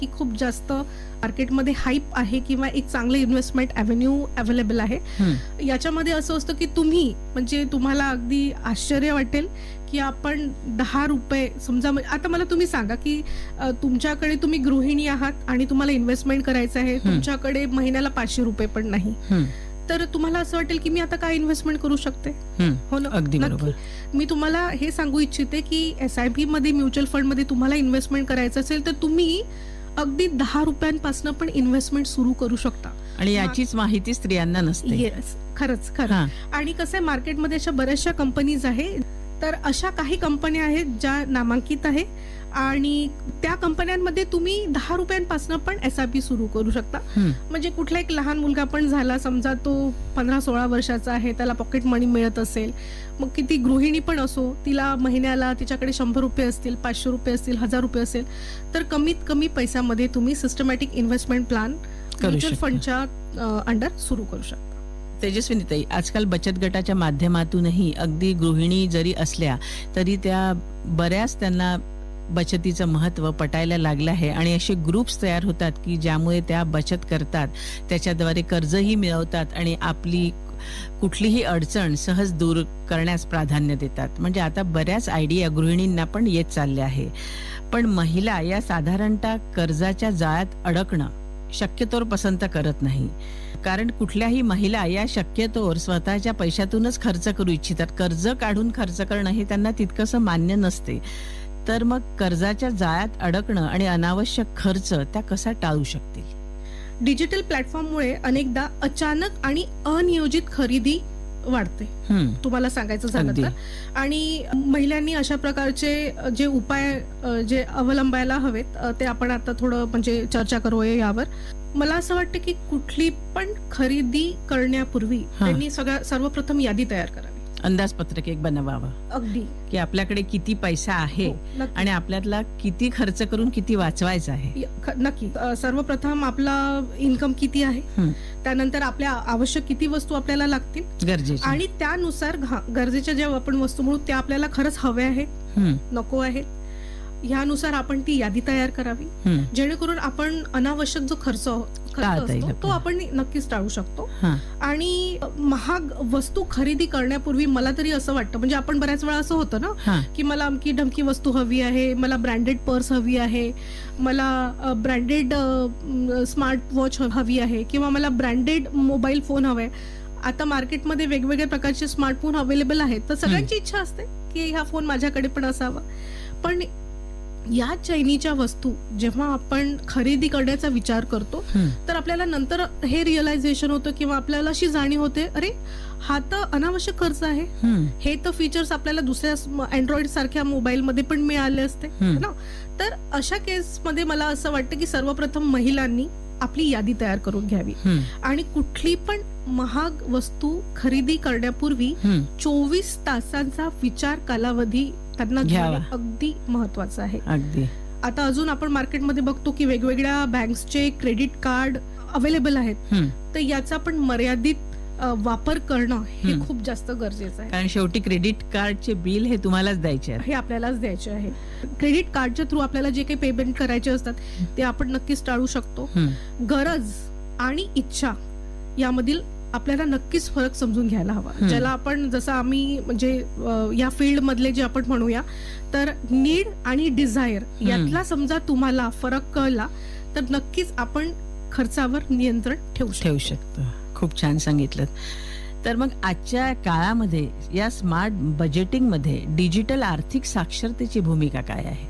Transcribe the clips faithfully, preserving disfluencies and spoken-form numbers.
की खूप जास्त मार्केटमध्ये हाईप आहे किंवा एक चांगलं इन्व्हेस्टमेंट एव्हेन्यू अवेलेबल आहे. याच्यामध्ये असं असतं की तुम्ही म्हणजे तुम्हाला अगदी आश्चर्य वाटेल की आपण दहा रुपये समजा, आता मला तुम्ही सांगा की अ, तुमच्याकडे तुम्ही गृहिणी आहात आणि तुम्हाला इन्व्हेस्टमेंट करायचं आहे, तुमच्याकडे महिन्याला पाचशे रुपये पण नाही, तर तुम्हाला असं वाटेल की मी आता काय इन्व्हेस्टमेंट करू शकते. हो ना, अगदी बरोबर. मी तुम्हाला हे सांगू इच्छिते की एस आय पी मध्ये, म्युच्युअल फंड मध्ये तुम्हाला इन्व्हेस्टमेंट करायचं असेल तर तुम्ही अगदी दहा रुपयांपासून पण इन्व्हेस्टमेंट सुरू करू शकता. आणि याचीच माहिती स्त्रियांना नसते. येस, खरंच खरं. आणि कसं आहे, मार्केटमध्ये अशा बऱ्याचशा कंपनीज आहे, तर अशा काही कंपन्या आहेत ज्या नामांकित आहे आणि त्या कंपन्यांमध्ये तुम्ही दहा रुपयांपासून पण एस आय पी सुरू करू शकता. म्हणजे कुठला एक लहान मुलगा पण झाला, समजा तो पंधरा सोळा वर्षाचा आहे, त्याला पॉकेट मनी मिळत असेल, मग किती गृहिणी पण असो, तिला महिन्याला तिच्याकडे शंभर रुपये असतील, पाचशे रुपये असतील, हजार रुपये असेल, तर कमीत कमी पैशामध्ये तुम्ही systematic investment plan mutual फंडच्या under सुरू करू शकता. तेजस्विनीताई, आजकाल बचत गटाच्या माध्यमातूनही अगदी गृहिणी जरी असल्या तरी त्या बऱ्याच त्यांना बचतीचं महत्त्व पटायला लागलं आहे आणि असे ग्रुप्स तयार होतात की ज्यामुळे त्या बचत करतात, त्याच्याद्वारे कर्जही मिळवतात आणि आपली कुठलीही अडचण सहज दूर करण्यास प्राधान्य देतात. म्हणजे आता बऱ्याच आयडिया गृहिणींना पण येत चालल्या आहे. पण महिला या साधारणतः कर्जाच्या जाळ्यात अडकणं शक्यतोवर पसंत करत नाही, कारण कुठल्याही महिला या शक्यतोवर स्वतःच्या पैशातूनच खर्च करू इच्छितात. कर्ज काढून खर्च करणं हे त्यांना तितकंसं मान्य नसते. तर मग कर्जाच्या जाळ्यात अडकणं आणि अनावश्यक खर्च त्या कसा टाळू शकतील? डिजिटल प्लॅटफॉर्ममुळे अनेकदा अचानक आणि अनियोजित खरेदी वाढते, तुम्हाला सांगायचं झालं तर. आणि महिलांनी अशा प्रकारचे जे उपाय जे अवलंबायला हवेत ते आपण आता थोडं म्हणजे चर्चा करूया यावर. मला असं वाटतं की कुठली पण खरेदी करण्यापूर्वी त्यांनी सगळ्या सर्वप्रथम यादी तयार करावी, अंदाजपत्रक एक बनवावं. अगदी, की आपल्याकडे किती पैसा आहे आणि आपल्यातला किती खर्च करून किती वाचवायचा आहे. नक्की. सर्वप्रथम आपला इन्कम किती आहे, त्यानंतर आपल्या आवश्यक किती वस्तू आपल्याला लागतील गरजेच्या, आणि त्यानुसार गरजेच्या ज्या आपण वस्तू म्हणू त्या आपल्याला खरंच हव्या आहेत, नको आहेत, ह्यानुसार आपण ती यादी तयार करावी, जेणेकरून आपण अनावश्यक जो खर्च असतो तो आपण नक्कीच टाळू शकतो. आणि महाग वस्तू खरेदी करण्यापूर्वी मला तरी असं वाटतं, म्हणजे आपण बऱ्याच वेळा असं होतं ना की मला अमकी ढमकी वस्तू हवी आहे, मला ब्रँडेड पर्स हवी आहे, मला ब्रँडेड स्मार्ट वॉच हवी आहे, किंवा मला ब्रँडेड मोबाईल फोन हवाय. आता मार्केटमध्ये वेगवेगळ्या प्रकारचे स्मार्टफोन अवेलेबल आहेत, तर सगळ्यांची इच्छा असते की हा फोन माझ्याकडे पण असावा. पण या चैनीच्या वस्तू जेव्हा आपण खरेदी करण्याचा विचार करतो तर आपल्याला नंतर हे रिअलायझेशन होतं किंवा आपल्याला अशी जाणीव होते, अरे हा तर अनावश्यक खर्च आहे, हे तर फीचर्स आपल्याला दुसऱ्या अँड्रॉइड सारख्या मोबाईल मध्ये पण मिळाले असते ना. तर अशा केस मध्ये मला असं वाटतं की सर्वप्रथम महिलांनी आपली यादी तयार करून घ्यावी आणि कुठली पण महाग वस्तू खरेदी करण्यापूर्वी चोवीस तासांचा विचार कालावधी त्यांना घ्यावा, अगदी महत्वाचं आहे. अगदी. आता अजून आपण मार्केटमध्ये बघतो की वेगवेगळ्या बँक्सचे क्रेडिट कार्ड अवेलेबल आहेत, तर याचा पण मर्यादित वापर करणं हे खूप जास्त गरजेचं आहे. कारण शेवटी क्रेडिट कार्डचे बिल हे तुम्हालाच द्यायचे आहे, हे आपल्यालाच द्यायचे आहे. क्रेडिट कार्डच्या थ्रू आपल्याला जे काही पेमेंट करायचे असतात ते आपण नक्कीच टाळू शकतो. गरज आणि इच्छा यामधील आपल्याला नक्कीच फरक समजून घ्यायला हवा. ज्याला आपण, जसं आम्ही म्हणजे या फील्ड मधले जे आपण म्हणूया, तर नीड आणि डिझायर यातला समजा तुम्हाला फरक कळला तर नक्कीच आपण खर्चावर नियंत्रण ठेवू ठेवू शकतो. खूप छान सांगितलं. तर मग आजच्या काळामध्ये या स्मार्ट बजेटिंग मध्ये डिजिटल आर्थिक साक्षरतेची भूमिका काय आहे?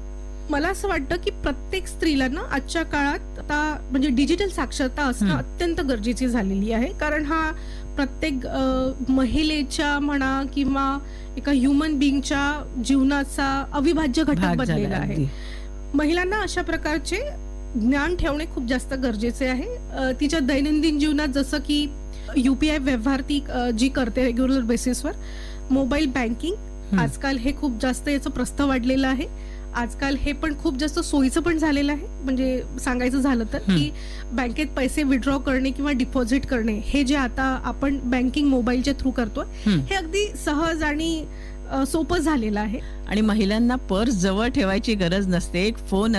मला असं वाटतं की प्रत्येक स्त्रीला ना आजच्या काळात आता म्हणजे डिजिटल साक्षरता असणं अत्यंत गरजेची झालेली आहे, कारण हा प्रत्येक महिलेच्या म्हणा किंवा एका ह्युमन बिंगच्या जीवनाचा अविभाज्य घटक बनलेला आहे. महिलांना अशा प्रकारचे ज्ञान ठेवणे खूप जास्त गरजेचे आहे. तिच्या दैनंदिन जीवनात जसं की युपीआय व्यवहार ती जी करते रेग्युलर बेसिसवर, मोबाईल बँकिंग आजकाल हे खूप जास्त याचं प्रस्ताव वाढलेलं आहे. आजकाल हे पण खूप जास्त सोयीचं पण झालेलं आहे. म्हणजे सांगायचं झालं तर की बँकेत पैसे विड्रॉ करणे किंवा डिपॉझिट करणे हे जे आता आपण बँकिंग मोबाईलच्या थ्रू करतोय हे अगदी सहज आणि सोपं झालेलं आहे. आणि महिलांना पर्स जवळ ठेवायची गरज नसते, एक फोन